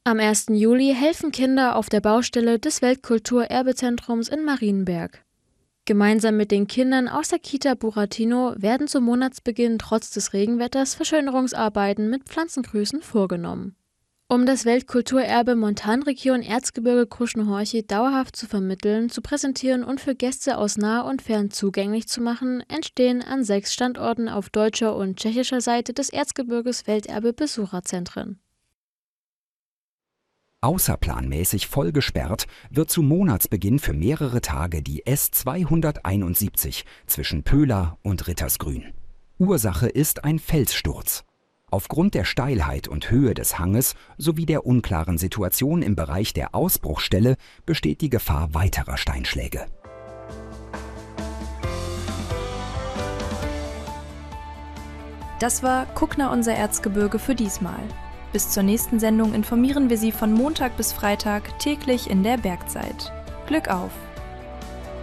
Am 1. Juli helfen Kinder auf der Baustelle des Weltkulturerbezentrums in Marienberg. Gemeinsam mit den Kindern aus der Kita Buratino werden zum Monatsbeginn trotz des Regenwetters Verschönerungsarbeiten mit Pflanzengrüßen vorgenommen. Um das Weltkulturerbe Montanregion Erzgebirge-Kruschenhorchi dauerhaft zu vermitteln, zu präsentieren und für Gäste aus nah und fern zugänglich zu machen, entstehen an 6 Standorten auf deutscher und tschechischer Seite des Erzgebirges Welterbe-Besucherzentren. Außerplanmäßig voll gesperrt wird zu Monatsbeginn für mehrere Tage die S271 zwischen Pöhla und Rittersgrün. Ursache ist ein Felssturz. Aufgrund der Steilheit und Höhe des Hanges sowie der unklaren Situation im Bereich der Ausbruchstelle besteht die Gefahr weiterer Steinschläge. Das war Kuckner unser Erzgebirge für diesmal. Bis zur nächsten Sendung informieren wir Sie von Montag bis Freitag täglich in der Bergzeit. Glück auf!